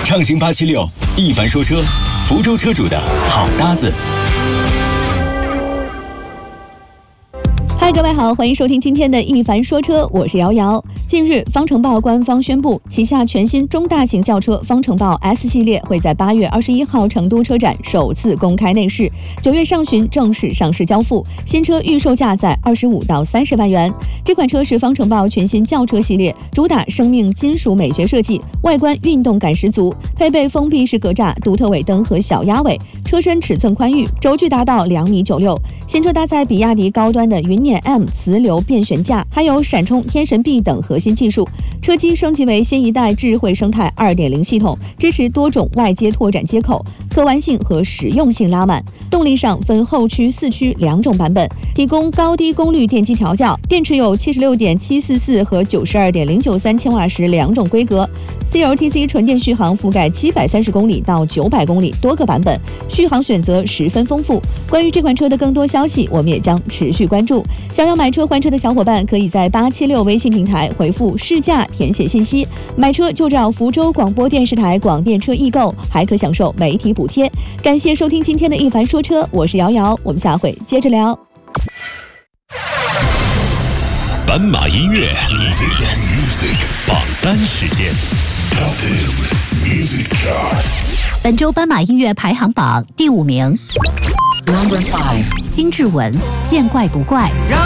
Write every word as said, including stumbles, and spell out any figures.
畅行八七六，一凡说车，福州车主的好搭子。 嗨，各位好，欢迎收听今天的一凡说车，我是瑶瑶。近日，方程豹官方宣布，旗下全新中大型轿车方程豹 S 系列会在八月二十一号成都车展首次公开内饰，九月上旬正式上市交付。新车预售价在二十五到三十万元。这款车是方程豹全新轿车系列，主打生命金属美学设计，外观运动感十足，配备封闭式格栅、独特尾灯和小鸭尾，车身尺寸宽裕，轴距达到两米九六。新车搭载比亚迪高端的云辇 M 磁流变悬架，还有闪充、天神臂等核心技术。车机升级为新一代智慧生态 二点零 系统，支持多种外接拓展接口，可玩性和实用性拉满。动力上分后驱、四驱两种版本，提供高低功率电机调教，电池有 七十六点七四四 和 九十二点零九三 千瓦时两种规格。C L T C 纯电续航覆盖七百三十公里到九百公里多个版本，续航选择十分丰富。关于这款车的更多消息，我们也将持续关注。想要买车换车的小伙伴，可以在八七六微信平台回复试驾填写信息，买车就找福州广播电视台广电车易购，还可享受媒体补贴。感谢收听今天的一凡说车，我是瑶瑶，我们下回接着聊。 斑马音乐榜单时间。 本周斑马音乐排行榜第五名，金志文《见怪不怪》。 让